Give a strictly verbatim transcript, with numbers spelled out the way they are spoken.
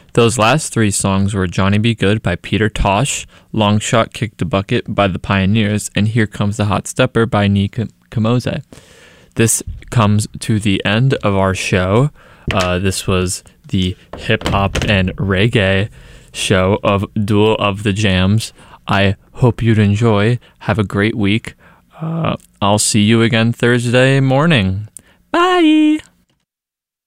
Those last three songs were Johnny Be Good by Peter Tosh, Long Shot Kick the Bucket by The Pioneers, and Here Comes the Hot Stepper by Nee Kamoze. This comes to the end of our show. Uh, this was the hip-hop and reggae show of Duel of the Jams. I hope you'd enjoy. Have a great week. Uh, I'll see you again Thursday morning. Bye!